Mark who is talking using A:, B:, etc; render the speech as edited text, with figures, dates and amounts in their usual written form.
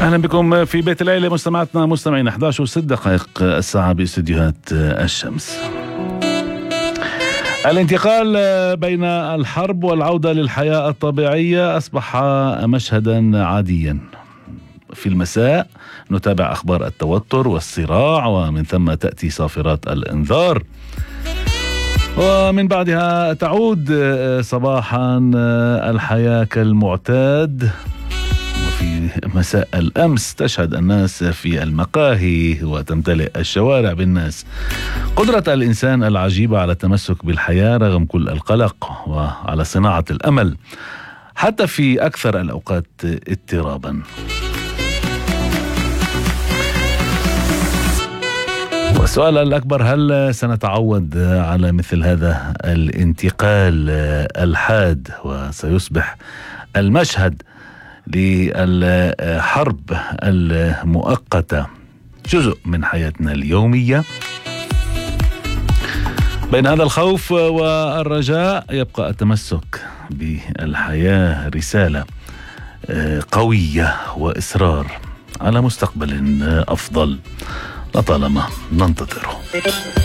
A: أهلا بكم في بيت العيلة مستمعين 11:06 الساعة باستديوهات الشمس. الانتقال بين الحرب والعودة للحياة الطبيعية أصبح مشهدا عاديا. في المساء نتابع أخبار التوتر والصراع، ومن ثم تأتي صافرات الإنذار، ومن بعدها تعود صباحا الحياة كالمعتاد. وفي مساء الأمس تشهد الناس في المقاهي وتمتلئ الشوارع بالناس. قدرة الإنسان العجيبة على التمسك بالحياة رغم كل القلق، وعلى صناعة الأمل حتى في أكثر الأوقات اضطرابا. والسؤال الأكبر: هل سنتعود على مثل هذا الانتقال الحاد، وسيصبح المشهد للحرب المؤقتة جزء من حياتنا اليومية؟ بين هذا الخوف والرجاء يبقى التمسك بالحياة رسالة قوية وإصرار على مستقبل أفضل لطالما ننتظره.